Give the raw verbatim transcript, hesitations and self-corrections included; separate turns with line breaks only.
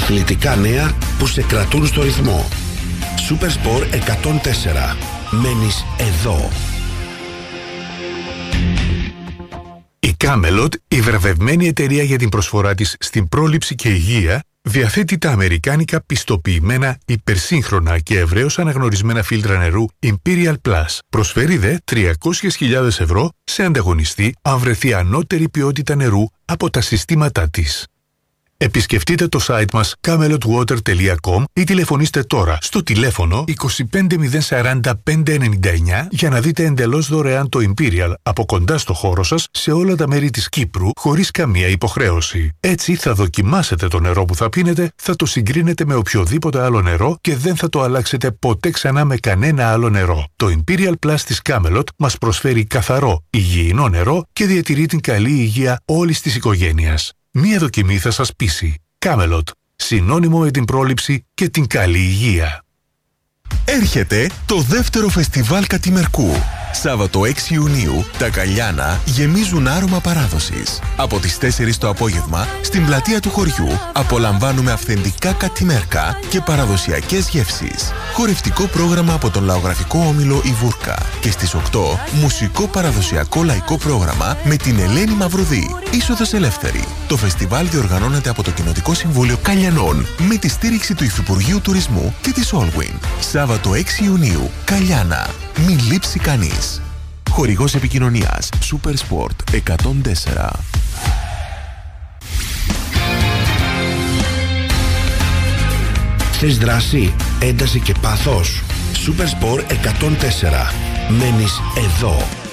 Αθλητικά νέα που σε κρατούν στο ρυθμό. Supersport εκατόν τέσσερα. Μένεις εδώ.
Η Camelot, η βραβευμένη εταιρεία για την προσφορά της στην πρόληψη και υγεία, διαθέτει τα αμερικάνικα πιστοποιημένα, υπερσύγχρονα και ευρέως αναγνωρισμένα φίλτρα νερού Imperial Plus. Προσφέρει δε τριακόσιες χιλιάδες ευρώ σε ανταγωνιστή αν βρεθεί ανώτερη ποιότητα νερού από τα συστήματά της. Επισκεφτείτε το site μας camelot water τελεία com ή τηλεφωνήστε τώρα στο τηλέφωνο είκοσι πέντε μηδέν σαράντα πέντε ενενήντα εννιά για να δείτε εντελώς δωρεάν το Imperial από κοντά στο χώρο σας σε όλα τα μέρη της Κύπρου χωρίς καμία υποχρέωση. Έτσι θα δοκιμάσετε το νερό που θα πίνετε, θα το συγκρίνετε με οποιοδήποτε άλλο νερό και δεν θα το αλλάξετε ποτέ ξανά με κανένα άλλο νερό. Το Imperial Plus της Camelot μας προσφέρει καθαρό, υγιεινό νερό και διατηρεί την καλή υγεία όλης της οικογένειας. Μία δοκιμή θα σας πείσει. Camelot. Συνώνυμο με την πρόληψη και την καλή υγεία.
Έρχεται το δεύτερο φεστιβάλ Κατημερκού. Σάββατο έξι Ιουνίου, τα Καλιάνα γεμίζουν άρωμα παράδοσης. Από τις τέσσερις το απόγευμα, στην πλατεία του χωριού, απολαμβάνουμε αυθεντικά κατημέρκα και παραδοσιακές γεύσεις. Χορευτικό πρόγραμμα από τον λαογραφικό όμιλο Η Βούρκα. Και στις οκτώ, μουσικό παραδοσιακό λαϊκό πρόγραμμα με την Ελένη Μαυρουδή. Είσοδος ελεύθερη. Το φεστιβάλ διοργανώνεται από το Κοινοτικό Συμβούλιο Καλιανών με τη στήριξη του Υφυπουργείου Τουρισμού και της Allwyn. Σάββατο έξι Ιουνίου, Καλιάνα. Μην λείψει κανείς. Χορηγός επικοινωνίας Supersport εκατόν τέσσερα.
Θες δράση, ένταση και πάθος. Supersport εκατόν τέσσερα. Μένεις εδώ.